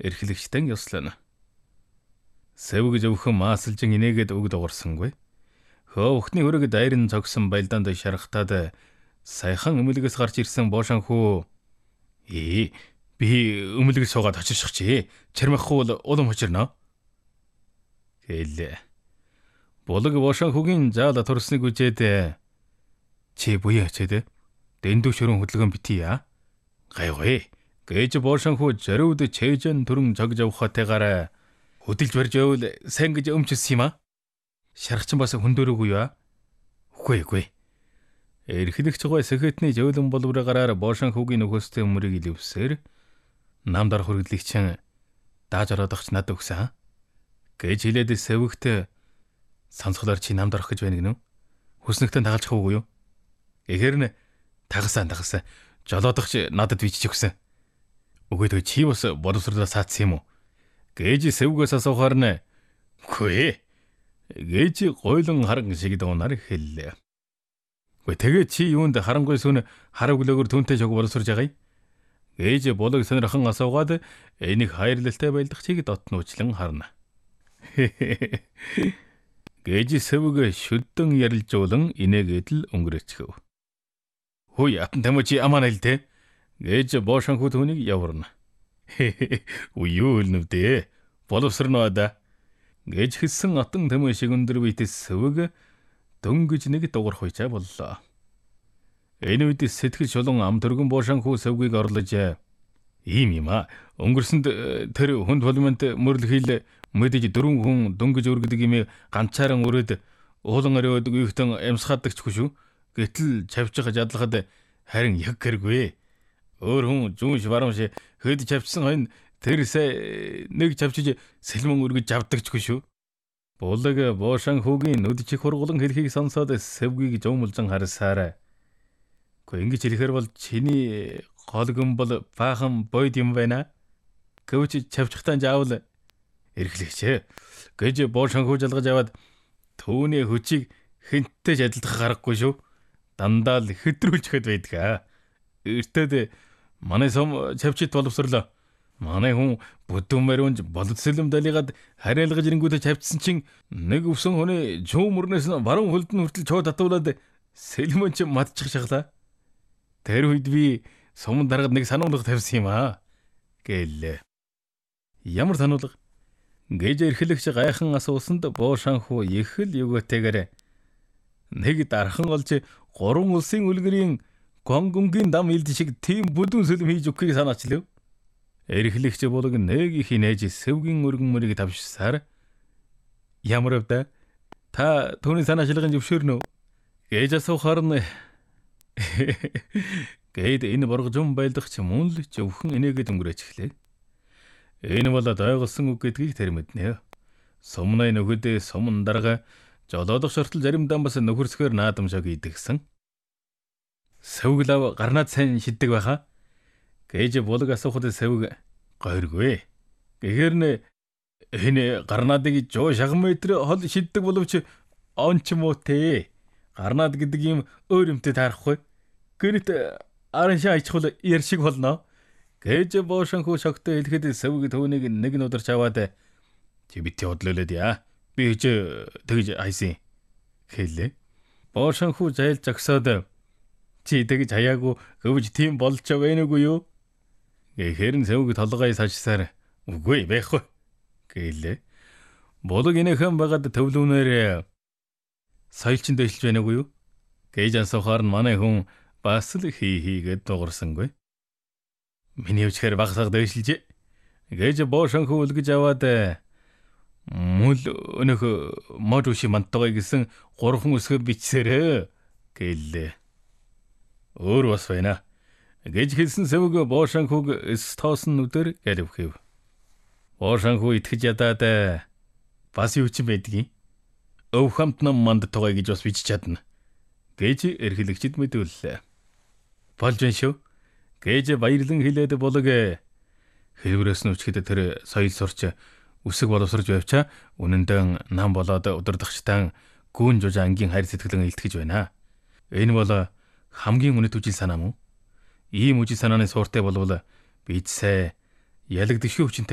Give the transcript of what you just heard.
Эрхлэгчтэн ёслоно. Сэвэг зөвхөн маасалжин инээгээд өгд угарсангүй. Хөөхний хөрөг дайрн цогсон байлдаанд шарахтаад саяхан өмөлгөөс гарч ирсэн боошанхүү. Би өмөлгөр суугаад очирчих чи. Чармахгүй бол улам очирно. Гэлээ. Болог боошанхүүгийн заала турсныг үжээд чи буяа чээд дэндүү шөрөн хөдөлгөөн битийя. Гайгүй. Гэж боошанхүү зориуд чэйжэн төрөн жог явхатайгаар хөдөлж барж байвал сайн гэж өмчсөн юм а. Шарахчин бас хөндөөрөөгүй юу? Үгүй. Эрхлэгч гой сэхэтний жөөлөн боловраараар боошанхүүгийн нөхөстэй өмрийг илвсээр намдар хүргэлэгчин дааж ороодохч над өгсөн. Гэж хэлээд сэвэгт сонсголоор чи намдар орох гэж байна гинөө. Хүснэгтэн тагалчих уугүй юу? Ихэр нь тагасан. Жолоодохч надад бичиж өгсөн. Үгүй чи бас боловсруулаа саадсан юм уу? Гэж сэвгээс асуухаар нь үгүй. Гэж гойлон харан шиг дуунаар хэллээ. Үгүй тэгээ чи юунд харангуй сүн хар өглөөгөр түнтэй жог боловсруулж байгаа юм? Гэж болог сонирхон асуугаад энийг хайрлалтай байлдах чиг дотнуучлан харна. Гэж сэвг шүдэн ярилжуулан инээгээд л өнгөрөөчгөв. Хөөе атан тамчи амаа нэлтэй. Гэж боошанхүү түүнийг яварна. Юу үлнэвдээ. Боловсрноо да. Гэж хэлсэн атан тамэ шиг өндөр битэс сэвг дөнгөж нэг дугар хуйчаа боллоо. Энэ үед сэтгэл шулан ам төргөн боошанхүү сэвгийг орлож ийм юм а. Өнгөрсөнд тэр хүнд болмонт мөрлөхил мэдэж дөрвөн хүн дөнгөж өргөдөг юм ганцааран өрөөд уулан оройд үейтэн эмсгаадагчгүй шүү. Гэтэл чавчих жадлахад харин яг гэргүй. Өөр хүн зүүнш барамш хэд чавчсан хойно тэр сая нэг чавчиж сэлмэн өргөж авдагчгүй шүү. Болог боошанхүүгийн нүд чих хургуулан хэлхийг сонсоод сэвгийг жуумлжан харсаар. Гэхдээ ингэж хэлэхээр бол чиний голгон бол баахан бойд юм байна. Гэвч чавчхтан заавал эрхлэгч. Гэж боошанхүү жалгаж аваад түүний хүчийг хинттэй адилдах гарахгүй шүү. Дандаа л хэтрүүлж хэд байдаг. Эртээд манай сум чавчит боловсрлоо. Манай хүн бүдүүн мариунж боловсролом далигаад хариалгаж ирэнгүүтээ чавчсан чин нэг өвсөн хүний жуум мөрнөөс нь баруун хөлдөн хүртэл чоо татуулаад сэлмэн ч мадчих шахлаа. Тэр үед би суман дараад нэг сануулга тавьсан юм аа. Гэлээ. Ямар сануулга? Гэж эрхлэгч гайхан асуусанд боошанхүү их л югөөтэйгээр нэг дархан олж 3 улсын үлгэрийн гонгонгийн дам илд шиг тийм бүдүүн сэлэм хийж өгөхийг санаачлав. Эрхлэгч болог нэг их нээж сэвгийн өргөн мөрийг тавьшсаар ямар өвдө та түүний санаачлагын зөвшөөрнө гэж асуухаар нь гээд энэ боргожон байлдах ч мөн л зөвхөн инээгээд өнгөрөөж эхлэв. Энэ бол дойголсон үг гэдгийг тэр мэднэ. Сумнай нөхөдөө сумн дарга жолоодох шортол заримдаа бас нөхөрсгөр наадамшаг идэгсэн. Сэвглав гарнаад сайн шиддэг байхаа. Гэж болог асуухад сэвг гойргүй. Гэхээр нэ энэ гарнаадыг 100 шагметр хол шиддэг боловч онч муутэй. Гарнаад гэдэг юм өөр юмтэй таарахгүй. Гэрт араншаа ичхул яршиг болно. Гэж боошанхүү шогтой хэлэхэд сэвг түүнийг нэг нь ударч аваад чи бити бодлоолээд яа. Би ч тэгж хайсан. Хэлээ. Боошанхүү зайл зогсоод чи тэгж хаяагүй хөвж тийм болж байна уу юу? Гэхээр нь сэвг толгой сажсаар үгүй байхгүй гэлээ. Болог инехэн байгаад төвлөвнөр соёлчин дэвшилж байна уу юу? Гэж асуухаар нь манай хүн бас л хийгээд дуурсангүй. Миний өвчхөр багсаг дэвшилж гэж боошанхүү үлгэж аваад мөл өнөх модуши мантгой гэсэн 3 өсгөө бичсээрээ гэлээ. Өөр бас байна. Гэж хэлсэн сэвг боошанхүүг стоосон нүдээр галвхив. Боошанхүү итгэж ядаад бас юу ч байдгийг өв хамт нам манд тогой гэж бас бичиж чадна. Гэж эрхлэгчд мэдүүллээ. Болж байна шүү. Гэж баярлан хэлээд болог хэлбэрээс нь үчихэд тэр соёл сурч үсэг боловсрож байвчаа үнэндээ нам болоод удирдахчтай гүүн жужи ангийн хайр сэтгэлэн илтгэж байна. Энэ бол хамгийн үнэт үжил санаа мөн. Ийм үжил санааны сууртай болвол бид ялагдшгүй хүчинтэй